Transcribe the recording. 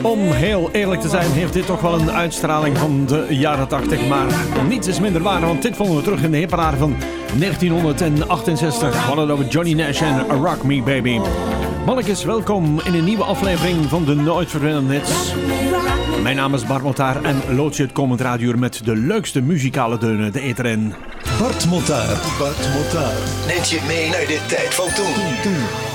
Om heel eerlijk te zijn heeft dit toch wel een uitstraling van de jaren 80. Maar niets is minder waar, want dit vonden we terug in de hitparade van 1968. We hadden het over Johnny Nash en Rock Me Baby. Mannetjes, welkom in een nieuwe aflevering van de Nooit Verdwenen Hits. Mijn naam is Bart Motaar en lood je het komend raaduur met de leukste muzikale deunen de eter in. Bart Motaar. Neemt je mee naar de tijd van toen.